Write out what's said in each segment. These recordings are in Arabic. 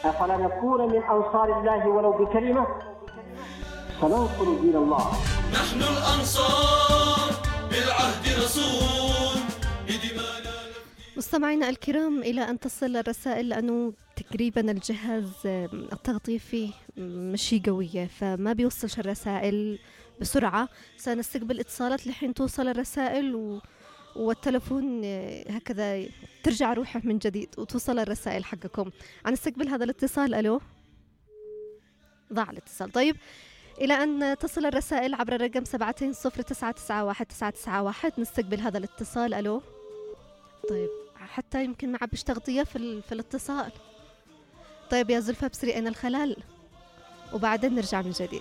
أفلا نكون من أنصار الله ولو بكلمة؟ فننصر دين الله. نحن الأنصار بالعهد رسول بدمانا. مستمعينا الكرام، إلى أن تصل الرسائل لأنه تقريبا الجهاز التغطية فيه مشي قوية، فما بيوصلش الرسائل بسرعة. سنستقبل اتصالات لحين توصل الرسائل والتلفون هكذا ترجع روحه من جديد وتوصل الرسائل حقكم. نستقبل هذا الاتصال. ألو، ضاع الاتصال. طيب، إلى أن تصل الرسائل عبر الرقم 720991991 نستقبل هذا الاتصال. ألو. طيب، حتى يمكن ما عبش تغطية في الاتصال. طيب يا زلفة، بسري أين الخلل؟ وبعدين نرجع من جديد.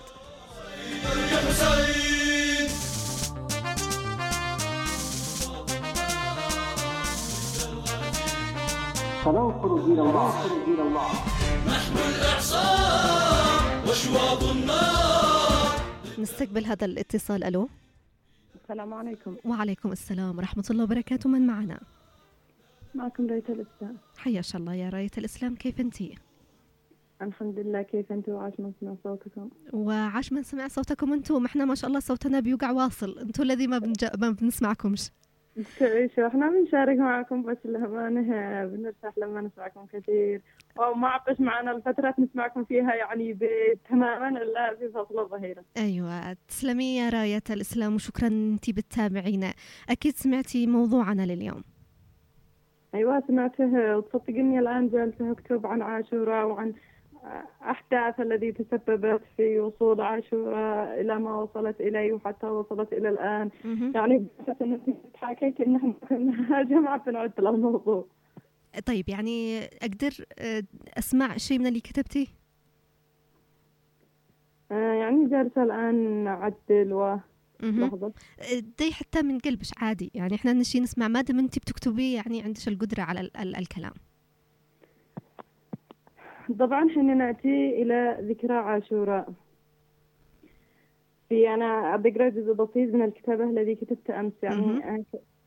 فننصر دين الله. نحن الإعصار وشواظ النار. نستقبل هذا الاتصال. ألو. السلام عليكم. وعليكم السلام ورحمة الله وبركاته. من معنا؟ معكم راية الإسلام. حياش الله يا راية الإسلام، كيف أنتي؟ الحمد لله. كيف أنتم؟ وعاش من سمع صوتكم. وعاش من سمع صوتكم أنتم. إحنا ما شاء الله صوتنا بيوقع واصل، أنتم الذي ما بنسمعكمش. شو احنا بنشارك معكم بس للأمانة بنرتاح لما نسمعكم كثير، أو ما عبش معنا الفترات نسمعكم فيها يعني تماما إلا في فصل الظهيرة. أيوة، تسلمي يا راية الإسلام وشكرا أنتي بتتابعينا. أكيد سمعتي موضوعنا لليوم. أيوة سمعته، وتصدقني الآن جالسة أكتب عن عاشوراء وعن أحداث الذي تسببت في وصول عاشوراء إلى ما وصلت إليه وحتى وصلت إلى الآن. يعني حكيت إن احنا جمعة بنعد للموضوع. طيب، يعني أقدر أسمع شيء من اللي كتبتي؟ يعني جالسة الآن أعدل لحظة. دي حتى من قلبش عادي، يعني إحنا نشي نسمع ما دام أنتي بتكتبي، يعني عندش القدرة على الكلام. طبعا حين نأتي إلى ذكرى عاشوراء، أنا بقرأ جزء بسيط من الكتابة الذي كتبته أمس. يعني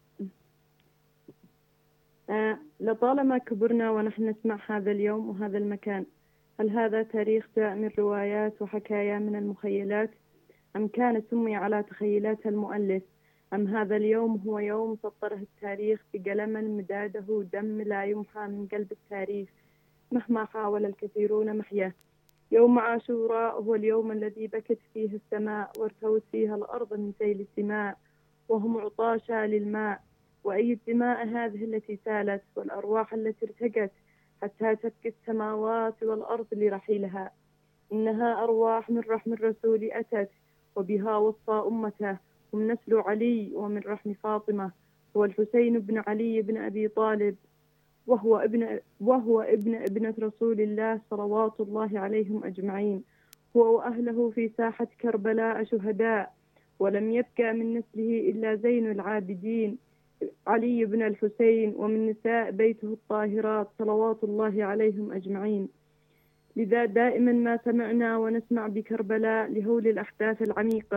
لطالما كبرنا ونحن نسمع هذا اليوم وهذا المكان. هل هذا تاريخ جاء من روايات وحكايا من المخيلات، أم كان سمي على تخيلات المؤلف، أم هذا اليوم هو يوم سطره التاريخ بقلم مداده دم لا يمحى من قلب التاريخ مهما حاول الكثيرون محياه. يوم عاشوراء هو اليوم الذي بكت فيه السماء وارتوت فيها الأرض من سيل الدماء وهم عطاشا للماء. وأي الدماء هذه التي سالت والأرواح التي ارتقت حتى تبكي السماوات والأرض لرحيلها. إنها أرواح من رحم الرسول أتت وبها وصى أمته، هم نسل علي ومن رحم فاطمة. هو الحسين بن علي بن أبي طالب، وهو ابن ابنة رسول الله صلوات الله عليهم أجمعين. هو وأهله في ساحة كربلاء شهداء، ولم يبقى من نسله إلا زين العابدين علي بن الحسين، ومن نساء بيته الطاهرات صلوات الله عليهم أجمعين. لذا دائما ما سمعنا ونسمع بكربلاء لهول الأحداث العميقة